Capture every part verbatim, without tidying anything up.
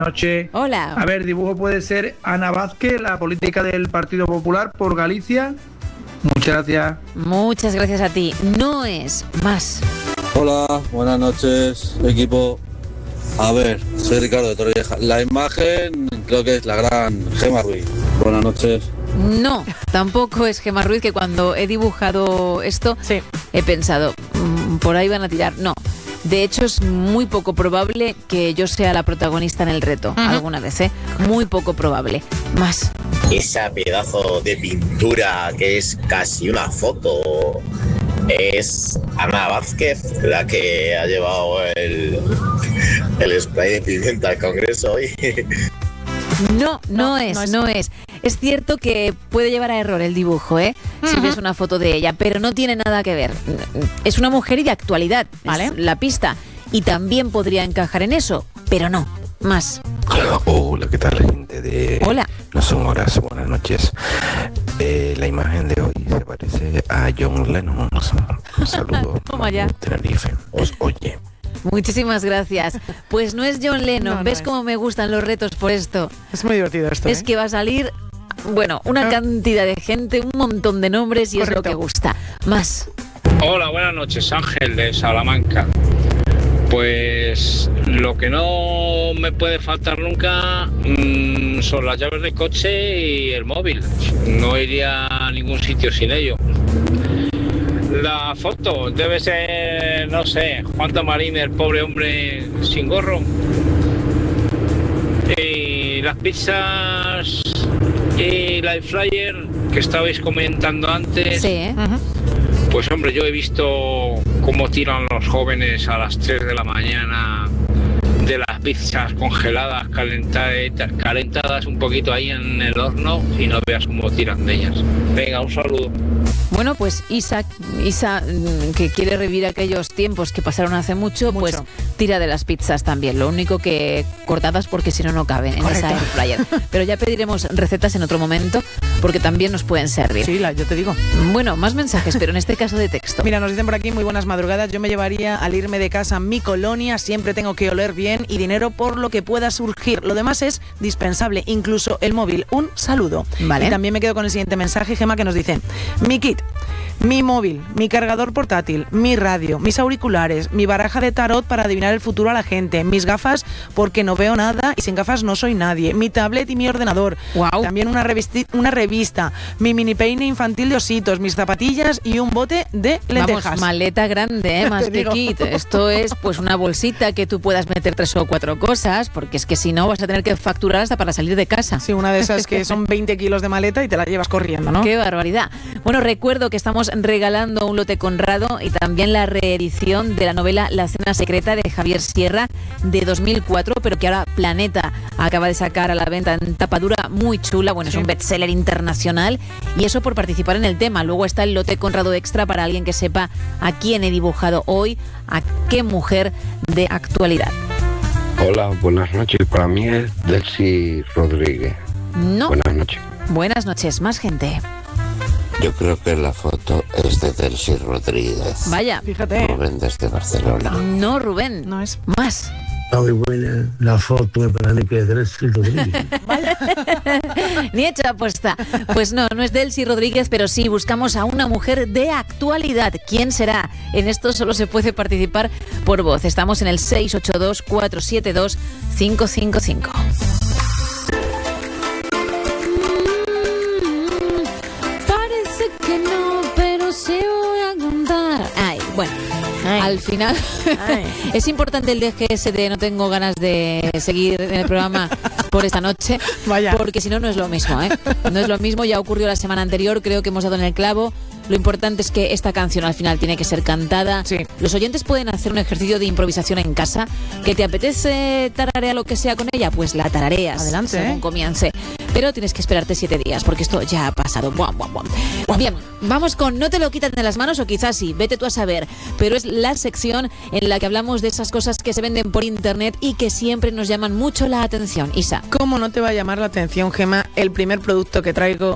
noches. Hola. A ver, dibujo puede ser Ana Vázquez, la política del Partido Popular por Galicia. Muchas gracias. Muchas gracias a ti. No es más. Hola, buenas noches, equipo. A ver, soy Ricardo de Torrevieja. La imagen creo que es la gran Gemma Ruiz. Buenas noches. No, tampoco es Gemma Ruiz, que cuando he dibujado esto sí. he pensado, mmm, por ahí van a tirar. No, de hecho es muy poco probable que yo sea la protagonista en el reto, uh-huh. alguna vez, ¿eh? Muy poco probable. Más. Esa pedazo de pintura que es casi una foto es Ana Vázquez, la que ha llevado el, el spray de pimienta al Congreso hoy. No, no, no es, no es, no es. Es cierto que puede llevar a error el dibujo, ¿eh? Uh-huh. Si ves una foto de ella, pero no tiene nada que ver. Es una mujer y de actualidad, ¿vale? Es la pista. Y también podría encajar en eso, pero no. Más. Hola, ¿qué tal, gente de... Hola. No son horas, buenas noches. Eh, la imagen de hoy se parece a John Lennon. Un saludo. Toma ya. Tenerife. Os oye. Muchísimas gracias. Pues no es John Lennon. No, ¿Ves no cómo me gustan los retos por esto? Es muy divertido esto. Es ¿eh? que va a salir, bueno, una cantidad de gente, un montón de nombres y Correcto. Es lo que gusta. Más. Hola, buenas noches, Ángel de Salamanca. Pues lo que no me puede faltar nunca mmm, son las llaves del coche y el móvil. No iría a ningún sitio sin ello. La foto debe ser, no sé, Juan Tamarín, el pobre hombre sin gorro. Y las pizzas y la flyer que estabais comentando antes. Sí, ¿eh? Uh-huh. Pues hombre, yo he visto cómo tiran los jóvenes a las tres de la mañana de las pizzas congeladas, calentadas, calentadas un poquito ahí en el horno y no veas cómo tiran de ellas. Venga, un saludo. Bueno, pues Isa, Isa, que quiere revivir aquellos tiempos que pasaron hace mucho, mucho, pues tira de las pizzas también. Lo único que cortadas porque si no, no caben en Correcto. Esa air fryer. Pero ya pediremos recetas en otro momento porque también nos pueden servir. Sí, la, yo te digo. Bueno, más mensajes, pero en este caso de texto. Mira, nos dicen por aquí, muy buenas madrugadas. Yo me llevaría al irme de casa mi colonia. Siempre tengo que oler bien y dinero por lo que pueda surgir. Lo demás es dispensable, incluso el móvil. Un saludo. Vale. Y también me quedo con el siguiente mensaje, Gemma, que nos dice: mi kit, mi móvil, mi cargador portátil, mi radio, mis auriculares, mi baraja de tarot para adivinar el futuro a la gente, mis gafas porque no veo nada y sin gafas no soy nadie, mi tablet y mi ordenador. Wow. También una, revisti- una revista, mi mini peine infantil de ositos, mis zapatillas y un bote de lentejas. Vamos, maleta grande, ¿eh? Más que kit. Esto es pues una bolsita que tú puedas meter tres o cuatro cosas, porque es que si no vas a tener que facturar hasta para salir de casa. Sí, una de esas que son veinte kilos de maleta y te la llevas corriendo, ¿no? ¡Qué barbaridad! Bueno, recuerdo que estamos regalando un lote Conrado y también la reedición de la novela La cena secreta de Javier Sierra de dos mil cuatro, pero que ahora Planeta acaba de sacar a la venta en tapa dura, muy chula. Bueno, sí. Es un bestseller internacional y eso por participar en el tema. Luego está el lote Conrado extra para alguien que sepa a quién he dibujado hoy, a qué mujer de actualidad. Hola, buenas noches. Para mí es Delcy Rodríguez. No. Buenas noches. Buenas noches, más gente. Yo creo que la foto es de Delcy Rodríguez. Vaya. Fíjate. Rubén desde Barcelona. No, Rubén. No es. Más. Está muy buena la foto, para mí que es Delcy Rodríguez. Ni hecha apuesta. Pues no, no es Delcy Rodríguez, pero sí buscamos a una mujer de actualidad. ¿Quién será? En esto solo se puede participar por voz. Estamos en el seis ocho dos, cuatro siete dos, cinco cinco cinco. Bueno, Ay. al final es importante el D G S de no tengo ganas de seguir en el programa por esta noche. Vaya. Porque si no, no es lo mismo, ¿eh? No es lo mismo, ya ocurrió la semana anterior, creo que hemos dado en el clavo. Lo importante es que esta canción al final tiene que ser cantada. Sí. Los oyentes pueden hacer un ejercicio de improvisación en casa. ¿Que te apetece tararear lo que sea con ella? Pues la tarareas. Adelante, según ¿eh? comience. Pero tienes que esperarte siete días, porque esto ya ha pasado. Buam, buam, buam. Bien, vamos con No te lo quitan de las manos, o quizás sí, vete tú a saber. Pero es la sección en la que hablamos de esas cosas que se venden por internet y que siempre nos llaman mucho la atención. Isa. ¿Cómo no te va a llamar la atención, Gemma, el primer producto que traigo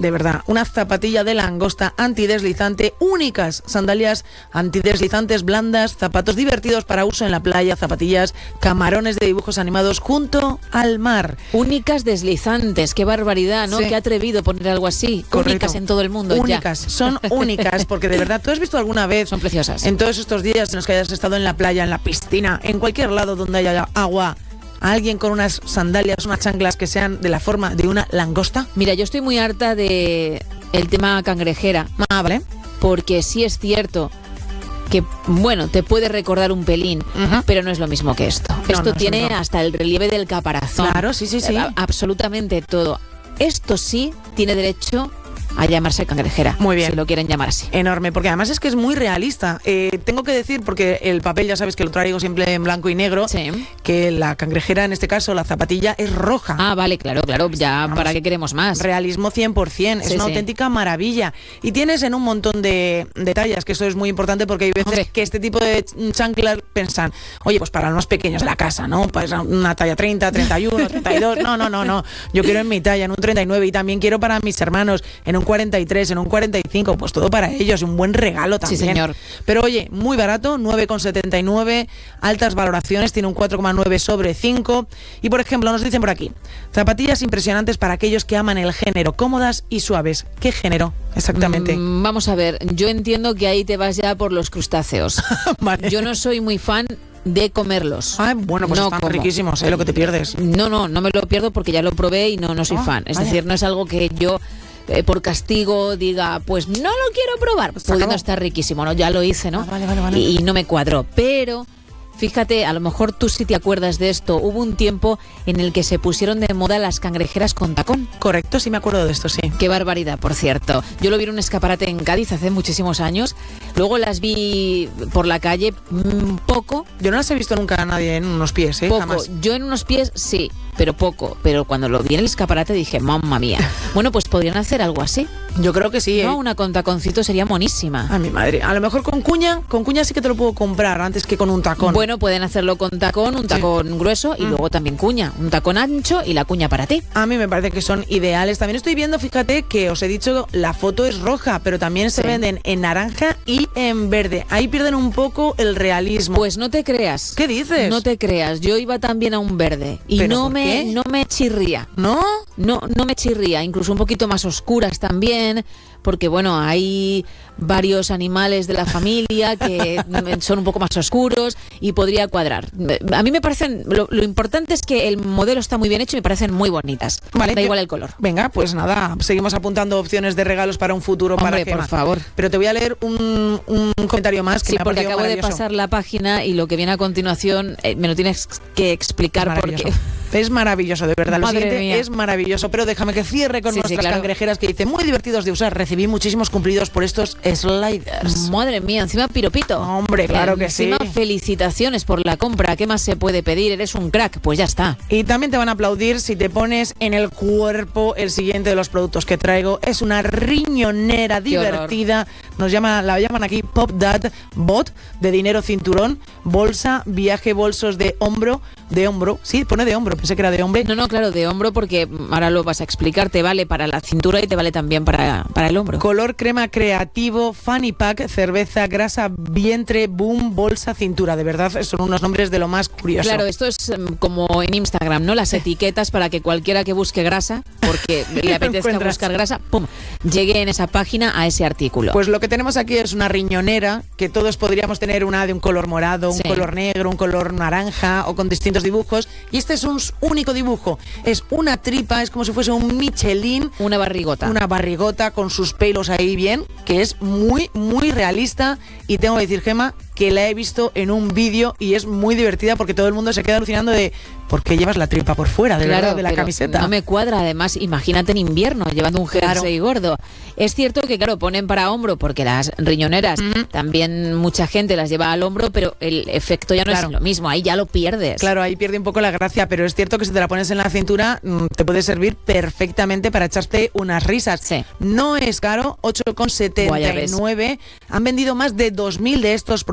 de verdad, una zapatilla de langosta antideslizante, únicas sandalias antideslizantes blandas, zapatos divertidos para uso en la playa, zapatillas, camarones de dibujos animados junto al mar. Únicas deslizantes, qué barbaridad, ¿no? Sí. Qué atrevido poner algo así. Correcto. Únicas en todo el mundo. Únicas, ya. son únicas, porque de verdad, ¿tú has visto alguna vez? Son preciosas. En todos estos días en los que hayas estado en la playa, en la piscina, en cualquier lado donde haya agua, a alguien con unas sandalias, unas chanclas que sean de la forma de una langosta? Mira, yo estoy muy harta de el tema cangrejera. Ah, vale. Porque sí es cierto que, bueno, te puede recordar un pelín, uh-huh. pero no es lo mismo que esto. No, esto no, tiene no. hasta el relieve del caparazón. Claro, sí, sí, sí. A- absolutamente todo. Esto sí tiene derecho a llamarse cangrejera. Muy bien. Si lo quieren llamar así. Enorme, porque además es que es muy realista. Eh, tengo que decir, porque el papel ya sabes que lo traigo siempre en blanco y negro, sí. que la cangrejera, en este caso, la zapatilla, es roja. Ah, vale, claro, claro. Ya, Vamos, ¿para qué queremos más? Realismo cien por ciento. Sí, es una sí. auténtica maravilla. Y tienes en un montón de, de tallas, que eso es muy importante, porque hay veces Hombre. que este tipo de chanclas pensan, oye, pues para los más pequeños de la casa, ¿no? Pues una talla treinta, treinta y uno, treinta y dos. No, no, no, no. Yo quiero en mi talla, en un treinta y nueve, y también quiero para mis hermanos, en un cuarenta y tres, en un cuarenta y cinco, pues todo para ellos, un buen regalo también. Sí, señor. Pero oye, muy barato, nueve con setenta y nueve, altas valoraciones, tiene un cuatro coma nueve sobre cinco. Y por ejemplo, nos dicen por aquí, zapatillas impresionantes para aquellos que aman el género, cómodas y suaves. ¿Qué género? Exactamente. Mm, vamos a ver, yo entiendo que ahí te vas ya por los crustáceos. Vale. Yo no soy muy fan de comerlos. Ah, bueno, pues no están como. riquísimos, ¿eh? Lo que te pierdes. No, no, no me lo pierdo porque ya lo probé y no, no soy Ah, fan. Es vaya. decir, no es algo que yo eh, por castigo diga, pues no lo quiero probar, Pues pudiendo acabó. estar riquísimo, ¿no? Ya lo hice, ¿no? Ah, vale, vale, vale. Y, y no me cuadró. Pero fíjate, a lo mejor tú sí te acuerdas de esto. Hubo un tiempo en el que se pusieron de moda las cangrejeras con tacón. Correcto, sí me acuerdo de esto, sí. Qué barbaridad, por cierto. Yo lo vi en un escaparate en Cádiz hace muchísimos años. Luego las vi por la calle un poco. Yo no las he visto nunca a nadie en unos pies, ¿eh? Poco. Jamás. Yo en unos pies sí, pero poco. Pero cuando lo vi en el escaparate dije, mamma mía. Bueno, pues podrían hacer algo así. Yo creo que sí, ¿eh? No, una con taconcito sería monísima. A mi madre. A lo mejor con cuña, con cuña sí que te lo puedo comprar antes que con un tacón. Bueno, pueden hacerlo con tacón, un tacón grueso y Mm. luego también cuña. Un tacón ancho y la cuña para ti. A mí me parece que son ideales. También estoy viendo, fíjate, que os he dicho, la foto es roja, pero también se Sí. venden en naranja y en verde. Ahí pierden un poco el realismo. Pues no te creas. ¿Qué dices? No te creas. Yo iba también a un verde y ¿Pero no por me, qué? no me chirría. ¿No? No, no me chirría, incluso un poquito más oscuras también, porque bueno, hay varios animales de la familia que son un poco más oscuros y podría cuadrar. A mí me parecen, lo, lo importante es que el modelo está muy bien hecho y me parecen muy bonitas. Vale, da yo- igual el color. Venga, pues nada, seguimos apuntando opciones de regalos para un futuro para Hombre, por Gema. favor. Pero te voy a leer un, un comentario más que Sí, me ha porque parecido acabo de maravilloso. pasar la página y lo que viene a continuación eh, me lo tienes que explicar Maravilloso. porque... Es maravilloso, de verdad. Lo Madre siguiente mía. es maravilloso. Pero déjame que cierre con Sí, sí, nuestras claro. cangrejeras que dice, muy divertidos de usar. Recibí muchísimos cumplidos por estos sliders. Madre mía, encima piropito. Hombre, claro que encima, sí. felicitaciones por la compra. ¿Qué más se puede pedir? Eres un crack. Pues ya está. Y también te van a aplaudir si te pones en el cuerpo el siguiente de los productos que traigo. Es una riñonera Qué horror. divertida. Nos llama, la llaman aquí Pop Dad Bot, de dinero cinturón, bolsa, viaje, bolsos de hombro. De hombro, sí, pone de hombro, pensé que era de hombre. No, no, claro, de hombro porque ahora lo vas a explicar. Te vale para la cintura y te vale también para, para el hombro. Color crema creativo, fanny pack, cerveza, grasa, vientre, boom, bolsa, cintura. De verdad, son unos nombres de lo más curioso. Claro, esto es em, como en Instagram, ¿no? Las etiquetas para que cualquiera que busque grasa, porque le apetezca encuentras. buscar grasa, ¡pum!, llegue en esa página a ese artículo. Pues lo que tenemos aquí es una riñonera, que todos podríamos tener una de un color morado, un Sí. color negro, un color naranja o con distintos dibujos. Y este es un s- único dibujo. Es una tripa, es como si fuese un Michelin. Una barrigota. Una barrigota con sus pelos ahí bien, que es muy, muy realista. Y tengo que decir, Gema, que la he visto en un vídeo y es muy divertida porque todo el mundo se queda alucinando de ¿por qué llevas la tripa por fuera de, Claro, verdad, de la pero camiseta? No me cuadra, además, imagínate en invierno llevando un jersey gordo. Es cierto que, claro, ponen para hombro porque las riñoneras también mucha gente las lleva al hombro, pero el efecto ya no Claro. es lo mismo, ahí ya lo pierdes. Claro, ahí pierde un poco la gracia, pero es cierto que si te la pones en la cintura mm, te puede servir perfectamente para echarte unas risas. No es caro, ocho con setenta y nueve. Han vendido más de dos mil de estos productos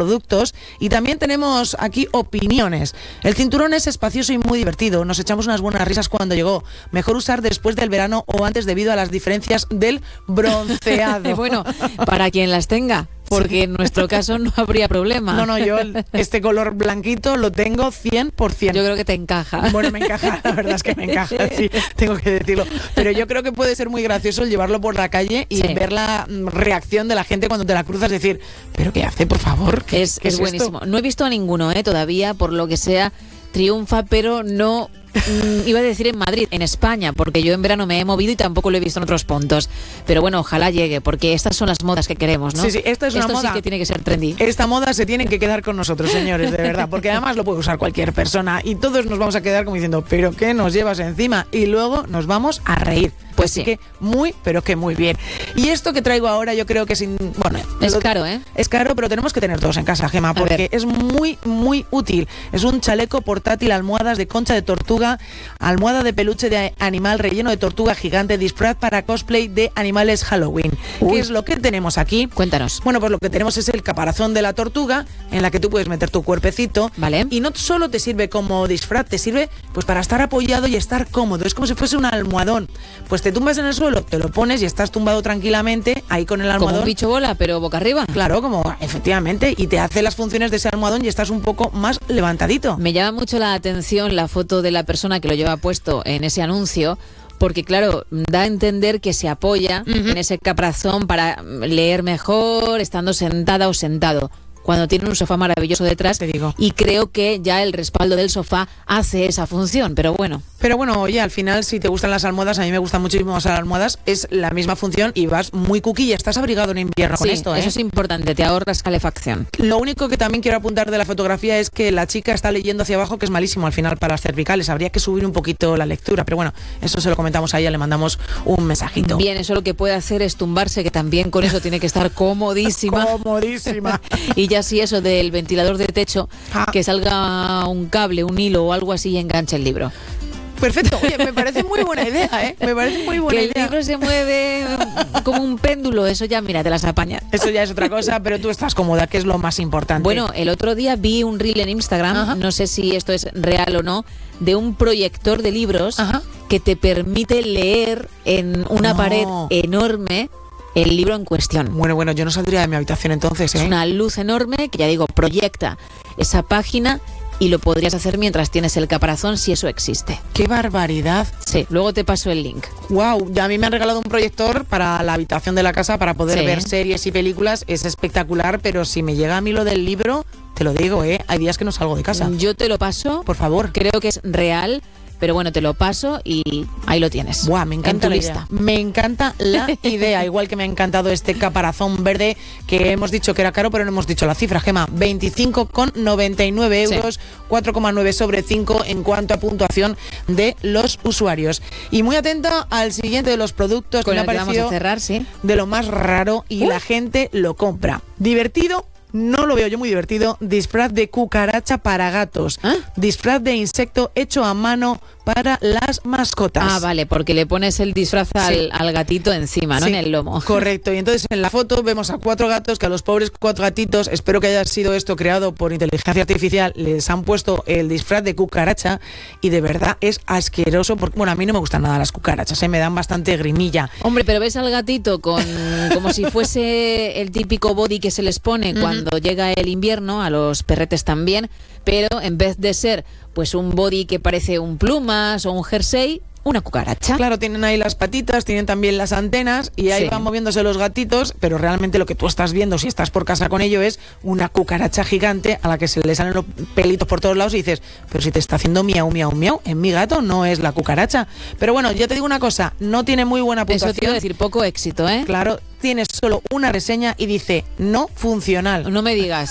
productos y también tenemos aquí opiniones. El cinturón es espacioso y muy divertido. Nos echamos unas buenas risas cuando llegó. Mejor usar después del verano o antes debido a las diferencias del bronceado. Bueno, para quien las tenga. Porque en nuestro caso no habría problema. No, no, yo este color blanquito lo tengo cien por ciento. Yo creo que te encaja. Bueno, me encaja, la verdad es que me encaja, sí, tengo que decirlo. Pero yo creo que puede ser muy gracioso el llevarlo por la calle y sí. ver la reacción de la gente cuando te la cruzas, decir, ¿pero qué hace, por favor? ¿Qué, es qué es, es buenísimo. No he visto a ninguno, ¿eh? Todavía, por lo que sea, triunfa, pero no... iba a decir en Madrid, en España, porque yo en verano me he movido y tampoco lo he visto en otros puntos. Pero bueno, ojalá llegue, porque estas son las modas que queremos, ¿no? Sí, sí, esta es una Esto moda. Sí que tiene que ser trendy. Esta moda se tiene que quedar con nosotros, señores, de verdad, porque además lo puede usar cualquier persona y todos nos vamos a quedar como diciendo, ¿pero qué nos llevas encima? Y luego nos vamos a reír. Pues Así sí. que muy, pero que muy bien. Y esto que traigo ahora yo creo que es... In... Bueno, es lo... caro, ¿eh? Es caro, pero tenemos que tener todos en casa, Gema, porque es muy, muy útil. Es un chaleco portátil, almohadas de concha de tortuga, almohada de peluche de animal relleno de tortuga gigante, disfraz para cosplay de animales Halloween. Uy. ¿Qué es lo que tenemos aquí? Cuéntanos. Bueno, pues lo que tenemos es el caparazón de la tortuga, en la que tú puedes meter tu cuerpecito. Vale. Y no solo te sirve como disfraz, te sirve pues para estar apoyado y estar cómodo. Es como si fuese un almohadón. Pues te tumbas en el suelo, te lo pones y estás tumbado tranquilamente ahí con el almohadón. Como un bicho bola, pero boca arriba. Claro, como efectivamente, y te hace las funciones de ese almohadón y estás un poco más levantadito. Me llama mucho la atención la foto de la persona que lo lleva puesto en ese anuncio, porque claro, da a entender que se apoya uh-huh. en ese caparazón para leer mejor, estando sentada o sentado. Cuando tiene un sofá maravilloso detrás, te digo. Y creo que ya el respaldo del sofá hace esa función, pero bueno. Pero bueno, oye, al final si te gustan las almohadas, a mí me gustan muchísimo las almohadas, es la misma función y vas muy cookie y estás abrigado en invierno sí, con esto, ¿eh? Eso es importante, te ahorras calefacción. Lo único que también quiero apuntar de la fotografía es que la chica está leyendo hacia abajo, que es malísimo al final para las cervicales, habría que subir un poquito la lectura, pero bueno, eso se lo comentamos a ella, le mandamos un mensajito. Bien, eso lo que puede hacer es tumbarse, que también con eso tiene que estar comodísima. Comodísima. Y ya si eso del ventilador de techo, ah. que salga un cable, un hilo o algo así y enganche el libro. Perfecto, oye, me parece muy buena idea, ¿eh? Me parece muy buena que idea. Que el libro se mueve como un péndulo, eso ya, mira, te las apañas. Eso ya es otra cosa, pero tú estás cómoda, que es lo más importante. Bueno, el otro día vi un reel en Instagram, Ajá. no sé si esto es real o no, de un proyector de libros Ajá. que te permite leer en una no. pared enorme el libro en cuestión. Bueno, bueno, yo no saldría de mi habitación entonces, ¿eh? Es una luz enorme que, ya digo, proyecta esa página y lo podrías hacer mientras tienes el caparazón, si eso existe. ¡Qué barbaridad! Sí, luego te paso el link. ¡Wow! Ya a mí me han regalado un proyector para la habitación de la casa para poder sí. ver series y películas. Es espectacular, pero si me llega a mí lo del libro, te lo digo, ¿eh? Hay días que no salgo de casa. Yo te lo paso. Por favor. Creo que es real. Pero bueno, te lo paso y ahí lo tienes. Buah, me encanta en tu la lista. Idea. Me encanta la idea. Igual que me ha encantado este caparazón verde que hemos dicho que era caro, pero no hemos dicho la cifra, Gema. veinticinco con noventa y nueve euros, sí. cuatro coma nueve sobre cinco en cuanto a puntuación de los usuarios. Y muy atenta al siguiente de los productos con que el me ha que parecido vamos a cerrar, sí. de lo más raro y Uy. la gente lo compra. Divertido. No lo veo yo muy divertido. Disfraz de cucaracha para gatos. ¿Ah? Disfraz de insecto hecho a mano para las mascotas. Ah, vale, porque le pones el disfraz al, sí. al gatito encima, ¿no? Sí, en el lomo. Correcto. Y entonces en la foto vemos a cuatro gatos que a los pobres cuatro gatitos, espero que haya sido esto creado por inteligencia artificial, les han puesto el disfraz de cucaracha y de verdad es asqueroso porque, bueno, a mí no me gustan nada las cucarachas, ¿eh? Me dan bastante grimilla. Hombre, pero ves al gatito con como si fuese el típico body que se les pone mm-hmm. cuando llega el invierno, a los perretes también, pero en vez de ser pues un body que parece un plumas o un jersey, una cucaracha. Claro, tienen ahí las patitas, tienen también las antenas y ahí sí. van moviéndose los gatitos, pero realmente lo que tú estás viendo si estás por casa con ello es una cucaracha gigante a la que se le salen los pelitos por todos lados y dices, pero si te está haciendo miau, miau, miau, en mi gato no es la cucaracha. Pero bueno, ya te digo una cosa, no tiene muy buena puntuación. Eso quiero decir, poco éxito, ¿eh? Claro, tiene solo una reseña y dice, no funcional. No me digas.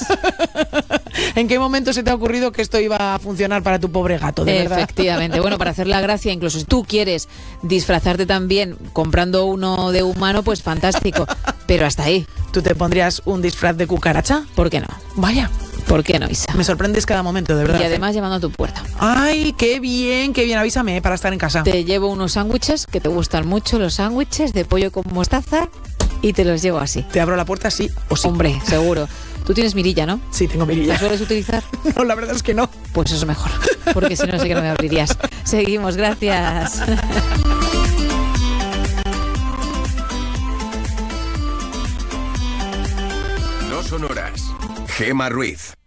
¿En qué momento se te ha ocurrido que esto iba a funcionar para tu pobre gato, de verdad? Efectivamente. Bueno, para hacer la gracia, incluso si tú quieres disfrazarte también comprando uno de humano, pues fantástico. Pero hasta ahí. ¿Tú te pondrías un disfraz de cucaracha? ¿Por qué no? Vaya. ¿Por qué no, Isa? Me sorprendes cada momento, de verdad. Y además llamando a tu puerta. ¡Ay, qué bien, qué bien! Avísame, ¿eh? Para estar en casa. Te llevo unos sándwiches, que te gustan mucho los sándwiches de pollo con mostaza, y te los llevo así. ¿Te abro la puerta, sí o sí? Hombre, seguro. Tú tienes mirilla, ¿no? Sí, tengo mirilla. ¿La sueles utilizar? No, la verdad es que no. Pues eso es mejor, porque si no sé que no me abrirías. Seguimos, gracias. No sonoras. Gema Ruiz.